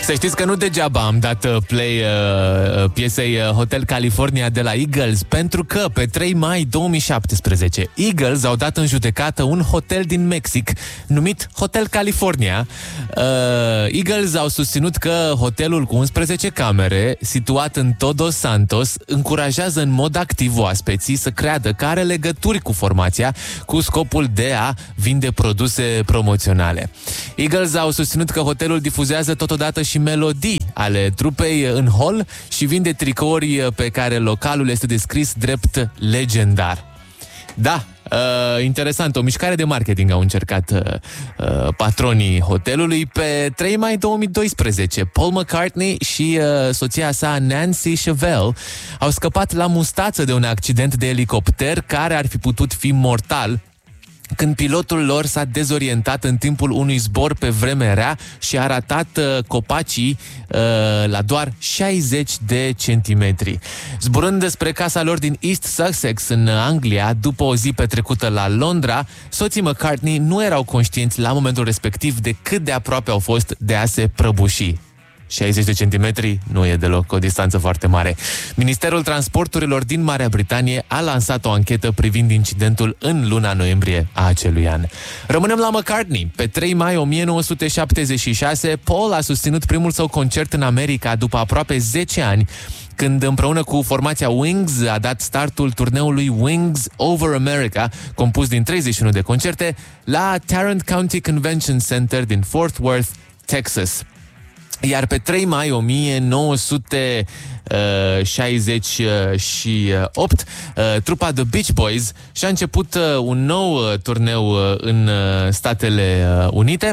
Să știți că nu degeaba am dat play piesei Hotel California de la Eagles, pentru că pe 3 mai 2017 Eagles au dat în judecată un hotel din Mexic numit Hotel California. Eagles au susținut că hotelul cu 11 camere, situat în Todos Santos, încurajează în mod activ oaspeții să creadă că are legături cu formația, cu scopul de a vinde produse promoționale. Eagles au susținut că hotelul difuzează totodată și melodii ale trupei în hol și vinde tricouri pe care localul este descris drept legendar. Da, interesant, o mișcare de marketing au încercat patronii hotelului. Pe 3 mai 2012, Paul McCartney și soția sa Nancy Chevelle au scăpat la mustață de un accident de elicopter care ar fi putut fi mortal, când pilotul lor s-a dezorientat în timpul unui zbor pe vreme rea și a ratat copacii la doar 60 de centimetri. Zburând despre casa lor din East Sussex, în Anglia, după o zi petrecută la Londra, soții McCartney nu erau conștienți la momentul respectiv de cât de aproape au fost de a se prăbuși. 60 de centimetri nu e deloc o distanță foarte mare. Ministerul Transporturilor din Marea Britanie a lansat o anchetă privind incidentul în luna noiembrie a acelui an. Rămânem la McCartney. Pe 3 mai 1976, Paul a susținut primul său concert în America după aproape 10 ani, când împreună cu formația Wings a dat startul turneului Wings Over America, compus din 31 de concerte, la Tarrant County Convention Center din Fort Worth, Texas. Iar pe 3 mai 1968, trupa The Beach Boys și-a început un nou turneu în Statele Unite,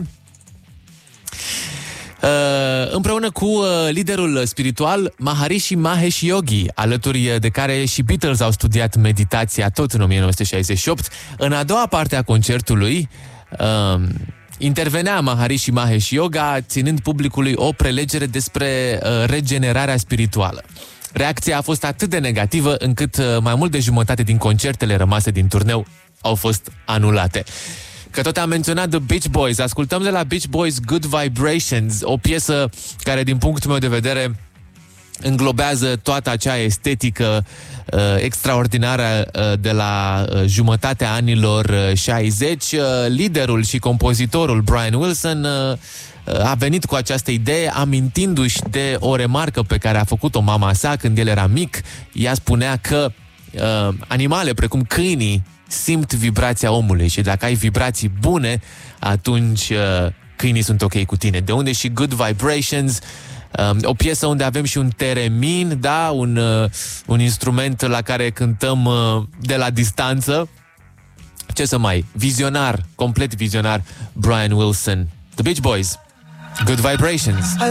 împreună cu liderul spiritual Maharishi Mahesh Yogi, alături de care și Beatles au studiat meditația tot în 1968. În a doua parte a concertului intervenea Maharishi Mahesh Yoga, ținând publicului o prelegere despre regenerarea spirituală. Reacția a fost atât de negativă încât mai mult de jumătate din concertele rămase din turneu au fost anulate. Că tot am menționat The Beach Boys, ascultăm de la Beach Boys Good Vibrations, o piesă care, din punctul meu de vedere, înglobează toată acea estetică extraordinară de la jumătatea anilor 60. Liderul și compozitorul Brian Wilson a venit cu această idee amintindu-și de o remarcă pe care a făcut-o mama sa când el era mic. Ea spunea că animale precum câinii simt vibrația omului și dacă ai vibrații bune, atunci câinii sunt ok cu tine. De unde și Good Vibrations, o piesă unde avem și un teremin, da, un instrument la care cântăm de la distanță. Ce să mai... Vizionar, complet vizionar, Brian Wilson. The Beach Boys, Good Vibrations.